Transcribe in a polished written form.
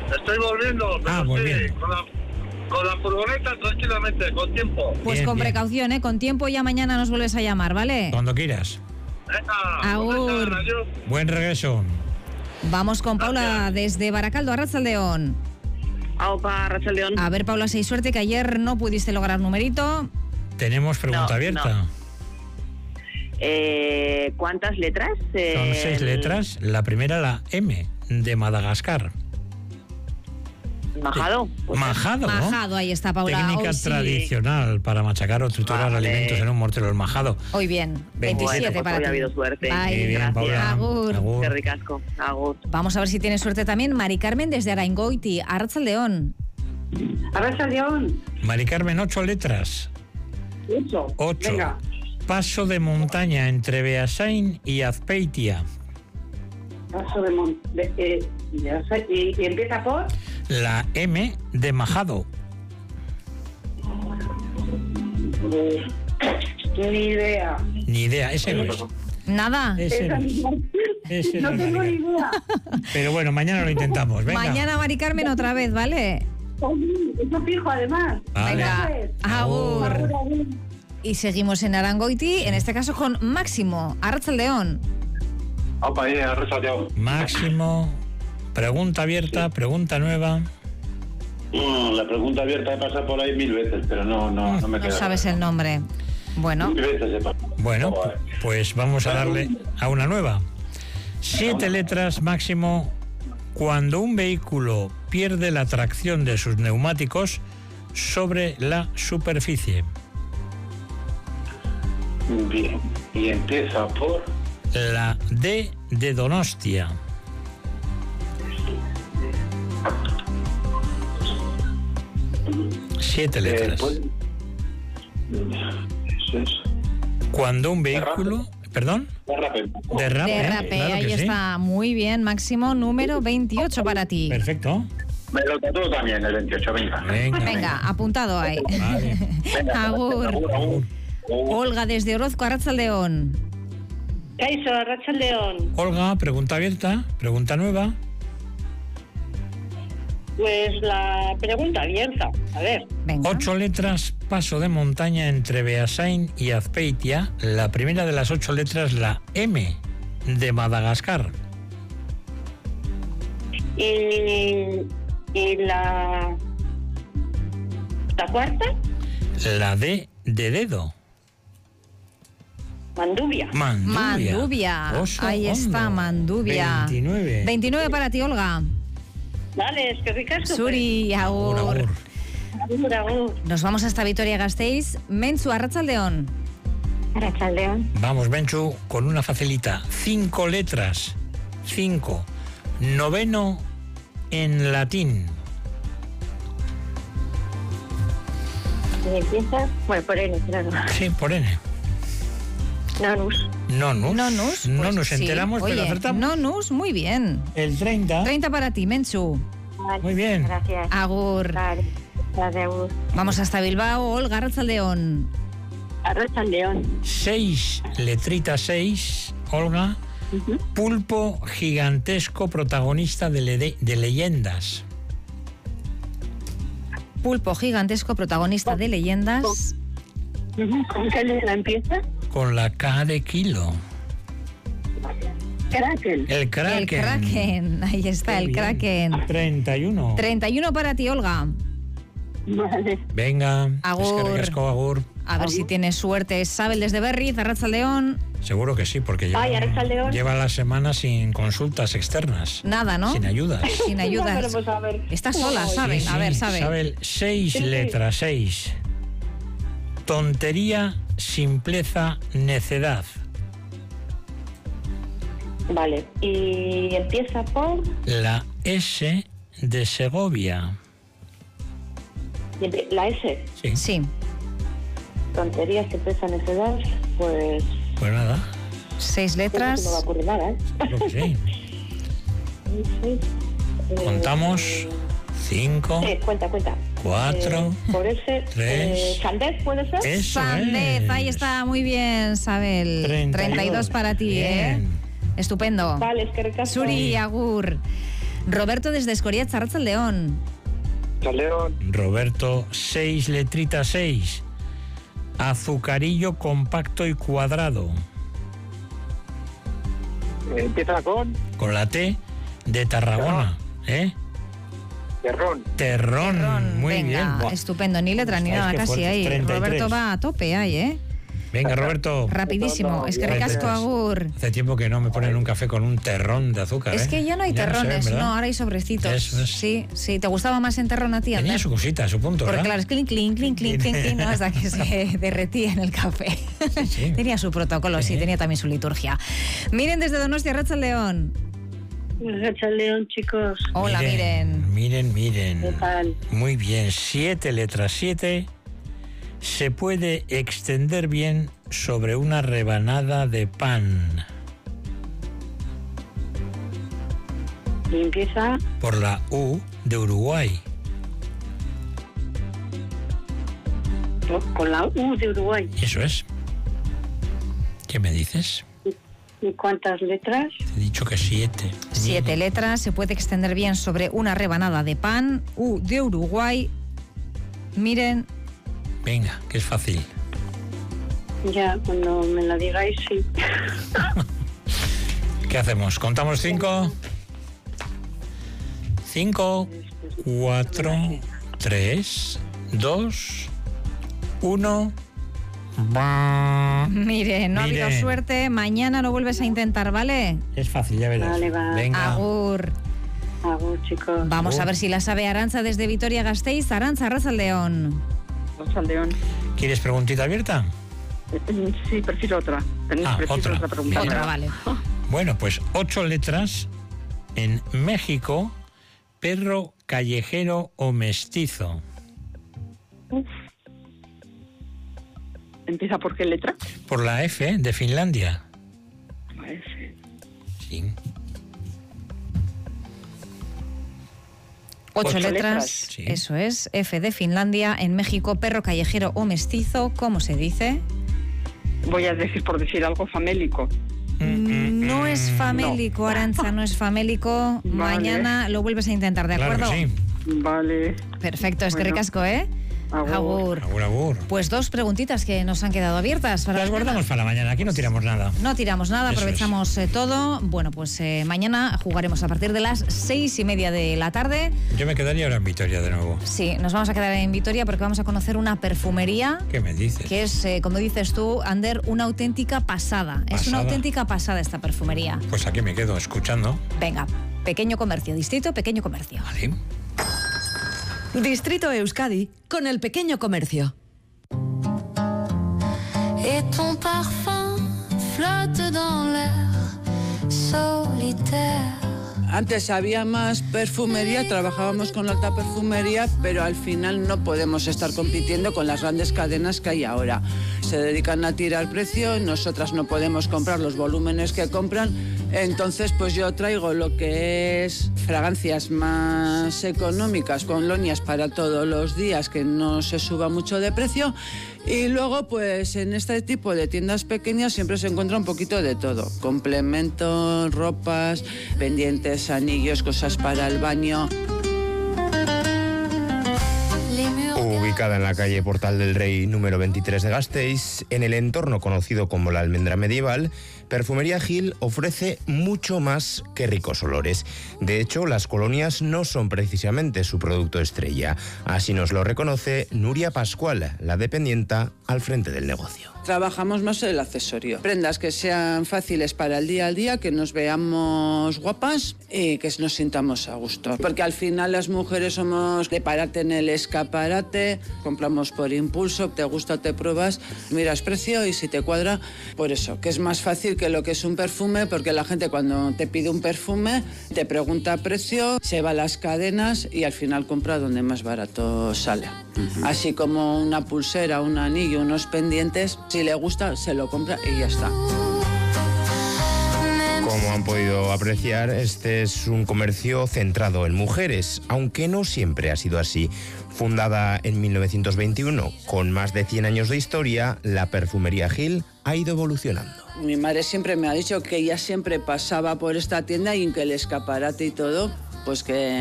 Estoy volviendo, pero volviendo. Con la furgoneta tranquilamente, con tiempo. Pues Bien, con bien. precaución, con tiempo, ya mañana nos vuelves a llamar, ¿vale? Cuando quieras. Venga, Agur. adiós. Buen regreso. Vamos con Paula desde Baracaldo, Arratsaldeon. Aupa, Arratsaldeon. A ver, Paula, si hay suerte que ayer no pudiste lograr numerito. Tenemos pregunta No, abierta. ¿Cuántas letras? Son 6 letras. La primera, la M, de Madagascar. Majado. Majado, ¿no? Majado, ahí está, Paula. Técnica Hoy sí. tradicional para machacar o triturar Vale. alimentos en un mortero, el majado. Hoy bien, 27 Bueno, pues para hoy ti. ha habido suerte. Bye. Muy bien, gracias. Paula. Agur. Agur. Qué ricasco. Agur. Vamos a ver si tiene suerte también Mari Carmen desde Araingoiti, Arratsaldeon. Arratsaldeon. Mari Carmen, 8 letras. 8. Venga. Paso de montaña entre Beasain y Azpeitia. Paso de y empieza por... La M de Majado. Ni idea. Ni idea, ese no es. Nada. Ese no es. Ese No es, tengo Mari ni Carmen. idea. Pero bueno, mañana lo intentamos. Venga. Mañana Mari Carmen otra vez, ¿vale? Eso fijo, además. Vale. Venga, Agur. agur. Y seguimos en Arangoiti, en este caso con Máximo, Arratsaldeon. Opa, Arratsaldeon. Máximo. Pregunta abierta, pregunta nueva. La pregunta abierta he pasado por ahí 1000 veces, pero no me No queda. sabes el nombre. Bueno, 1000 veces he pasado. Bueno, pues vamos a darle a una nueva. 7 letras, Máximo. Cuando un vehículo pierde la tracción de sus neumáticos sobre la superficie. Bien. Y empieza por... La D de Donostia. Siete letras. Eso es. Cuando un vehículo... ¿Perdón? Derrape. derrape, claro ahí que sí. está. Muy bien, Máximo, número 28 para ti. Perfecto. Me lo tatúo también, el 28, venga. Venga, apuntado ahí. Vale. Agur. Agur. Olga desde Orozco, Arratsaldeon. Kaixo, Arratsaldeon. Olga, pregunta abierta, pregunta nueva. Pues la pregunta abierta. A ver. Venga. 8 letras, paso de montaña entre Beasain y Azpeitia. La primera de las 8 letras, la M de Madagascar. Y la cuarta, La D de dedo. Manduvia. Manduvia. Manduvia. Oso Ahí hondo. está, Manduvia. 29. 29 para ti, Olga. Vale, es que ricasco. Suri, Agur, agur. agur. Agur, agur. Nos vamos hasta Vitoria-Gasteiz. Mentsu, Arratsaldeon. Arratsaldeon. Vamos, Benchu, con una facilita. 5 letras. 5. Noveno en latín. Y empieza, bueno, por N, claro. Sí, por N. Nonus. Nonus. Nonus. No pues nos sí. enteramos, Oye, pero acertamos. Nonus, muy bien. El 30. 30 para ti, Mentsu. Vale, Muy bien. Gracias. Agur. Vale. Agur. Vamos hasta Bilbao. Olga, Arratsaldeon. Arratsaldeon. 6, letrita 6, Olga. Pulpo gigantesco protagonista de leyendas. Pulpo gigantesco, protagonista de leyendas. ¿Con qué letra empieza? Con la K de kilo. Kraken. El Kraken. El Kraken. Ahí está, Qué el bien. Kraken. 31. 31 para ti, Olga. Vale. Venga. Agur. Eskerrik asko, agur. A ver si tienes suerte. Sabel desde Berriz, Arratsaldeon. Seguro que sí, porque Ay, Arratsaldeon. lleva la semana sin consultas externas. Nada, ¿no? Sin ayudas. Sin ayudas. Vamos a ver. Estás sola, Sabel. Sí, A ver, sí, Sabel. Sabel, 6 letras, 6. Tontería, simpleza, necedad. Vale. Y empieza por... La S de Segovia. La S. Sí. Sí. Tonterías que pesan ese edad, pues... Pues nada, 6 No me va a letras. ocurrir nada, ¿eh? creo que sí. Sí. Contamos. 5, Sí, cuenta. 4. Por ese... 3. ¿Sandez puede ser? Eso Sandez, es. ahí está, muy bien, Sabel. 32 para ti, Bien. ¿eh? Estupendo. Vale, es que ricasco. Suri, agur. Roberto desde Escoriaza, Arratsaldeon. León. Roberto, 6 letritas 6. Azucarillo compacto y cuadrado. Empieza con la T de Tarragona. terrón. Terrón. Muy Venga, bien. Buah. Estupendo, ni letra ni ¿Sabes nada, qué casi fuerte? ahí. 33. Roberto va a tope ahí, ¿eh? Venga, Roberto. Rapidísimo. Es que recasco, agur. Hace tiempo que no me ponen un café con un terrón de azúcar. Es que ya no hay se ven, terrones, ¿verdad? no, ahora hay sobrecitos. Eso es. Sí, sí. ¿Te gustaba más en terrón a ti, Tenía Ander? su cosita, su punto, Porque ¿verdad? claro, es clink, clink, clink, clink, clink, clink, ¿no? Hasta que se derretía en el café. Sí. Tenía su protocolo, sí, tenía también su liturgia. Miren desde Donostia, Arratsaldeon. León, chicos. Hola, miren. Miren. ¿Qué tal? Muy bien, 7 letras 7. Se puede extender bien sobre una rebanada de pan. Y empieza Por la U de Uruguay. con la U de Uruguay. Eso es. ¿Qué me dices? ¿Y cuántas letras? Te he dicho que 7. 7 letras, se puede extender bien sobre una rebanada de pan. U de Uruguay. Miren, Venga, que es fácil. Ya, cuando me la digáis, sí. ¿Qué hacemos? ¿Contamos 5? 5, 4, 3, 2, 1. miren, no ha habido Miren. suerte. Mañana lo vuelves a intentar, ¿vale? Es fácil, ya verás. Vale, va. Venga. Agur. Agur, chicos. Vamos a ver si la sabe Arantza desde Vitoria-Gasteiz. Arantza, Arratsaldeon. León. ¿Quieres preguntita abierta? Sí, prefiero otra. Prefiero otra. otra pregunta. Venga. Otra, vale. Bueno, pues 8 letras. En México, perro callejero o mestizo. ¿Empieza por qué letra? Por la F de Finlandia. Sí. 8 Ocho letras, letras. Sí. eso es. F de Finlandia. En México, perro callejero o mestizo. ¿Cómo se dice? Voy a decir, por decir algo, famélico. No es famélico, Arantza, no es famélico. Vale. Mañana lo vuelves a intentar, ¿de Claro acuerdo? que sí. Vale. Perfecto, es que Bueno. ricasco, ¿eh? Agur. Agur. Pues 2 preguntitas que nos han quedado abiertas para Las mañana. guardamos para mañana. Aquí no tiramos nada. No tiramos nada, Eso aprovechamos todo. Bueno, pues mañana jugaremos a partir de las 6:30 de la tarde. Yo me quedaría ahora en Vitoria de nuevo. Sí, nos vamos a quedar en Vitoria porque vamos a conocer una perfumería ¿Qué me dices? que es, como dices tú, Ander, una auténtica pasada. Es una Pasada. auténtica pasada esta perfumería. Pues aquí me quedo escuchando. Venga, pequeño comercio, distrito, pequeño comercio. Vale. Distrito Euskadi con el pequeño comercio. Et ton parfum flotte dans l'air solitaire. Antes había más perfumería, trabajábamos con alta perfumería, pero al final no podemos estar compitiendo con las grandes cadenas que hay ahora. Se dedican a tirar precio, nosotras no podemos comprar los volúmenes que compran, entonces pues yo traigo lo que es fragancias más económicas, colonias para todos los días, que no se suba mucho de precio. Y luego, pues en este tipo de tiendas pequeñas siempre se encuentra un poquito de todo. Complementos, ropas, pendientes, anillos, cosas para el baño. Ubicada en la calle Portal del Rey número 23 de Gasteiz, en el entorno conocido como la Almendra Medieval, Perfumería Gil ofrece mucho más que ricos olores. De hecho, las colonias no son precisamente su producto estrella. Así nos lo reconoce Nuria Pascual, la dependienta al frente del negocio. Trabajamos más el accesorio. Prendas que sean fáciles para el día al día, que nos veamos guapas y que nos sintamos a gusto. Porque al final las mujeres somos de pararte en el escaparate, compramos por impulso, te gusta, te pruebas, miras precio y si te cuadra, por eso, que es más fácil que lo que es un perfume, porque la gente cuando te pide un perfume te pregunta precio, se va a las cadenas y al final compra donde más barato sale. Así como una pulsera, un anillo, unos pendientes, si le gusta, se lo compra y ya está. Como han podido apreciar, este es un comercio centrado en mujeres, aunque no siempre ha sido así. Fundada en 1921, con más de 100 años de historia, la Perfumería Gil ha ido evolucionando. Mi madre siempre me ha dicho que ella siempre pasaba por esta tienda y en que el escaparate y todo pues que